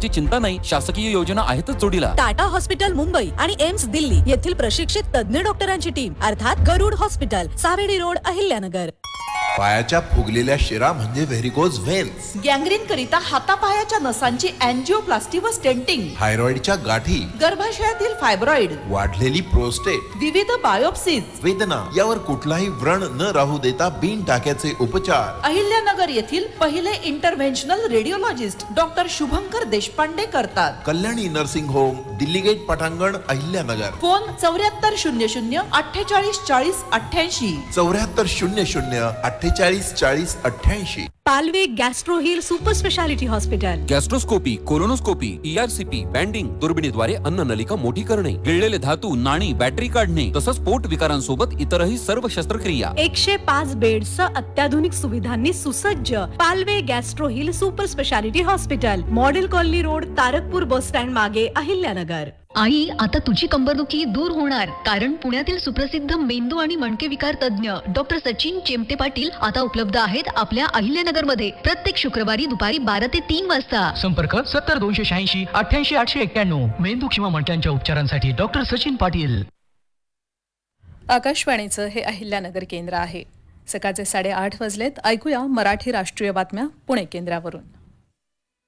खर्चाची चिंता नाही, शासकीय योजना आहेतच जोडीला. टाटा हॉस्पिटल मुंबई आणि एम्स दिल्ली येथील प्रशिक्षित तज्ञ डॉक्टरांची टीम, अर्थात गरुड हॉस्पिटल, सावेडी रोड, अहिल्यानगर. पायाच्या फुगलेल्या शिरा म्हणजे व्हेरिकोज व्हेन्स, गँग्रीन करिता हातापायाच्या नसांची अँजिओप्लास्टी व स्टेंटिंग, थायरॉइडच्या गाठी, गर्भाशयातील फायब्रॉइड, वाढलेली प्रोस्टेट, विविध बायोप्सीज, वेदना यावर कुठलाही व्रण न राहू देता बिन टाक्याचे उपचार. अहिल्यानगर येथील पहिले इंटरव्हेन्शनल रेडिओलॉजिस्ट डॉक्टर शुभंकर देशपांडे करतात. Kalyani nursing home, Delhi gate पटांगण, Ahilyanagar. Phone 7400 48 40 88. 7400 48 40 88. Palve gastro hill super speciality hospital. गॅस्ट्रोस्कोपी, colonoscopy, ERCP, banding, दुर्बिणीद्वारे अन्न नलिका मोठी करणे, गिळलेले धातू, नाणी, बॅटरी काढणे, तसंच पोट विकारांसोबत इतरही सर्व शस्त्रक्रिया. 105 बेड्स अत्याधुनिक सुविधांनी सुसज्ज Palve gastro hill super speciality hospital, model colony road, Tarakpur bus stand मागे, अहिल्यानगर. आई, आता तुझी कंबरदुखी दूर होणार, कारण पुण्यातील सुप्रसिद्ध मेंदू आणि मणके विकार तज्ञ डॉक्टर सचिन चेमटे पाटील आता उपलब्ध आहेत आपल्या अहिल्यानगर मध्ये. प्रत्येक शुक्रवारी दुपारी 12 ते 3 वाजता. संपर्क 70 286 88 891. मेंदू किंवा मणक्यांच्या उपचारांसाठी डॉक्टर सचिन पाटील. आकाशवाणीचं हे अहिल्यानगर केंद्र आहे. सकाळचे 8:30 वाजलेत. ऐकूया मराठी राष्ट्रीय बातम्या पुणे केंद्रावरून.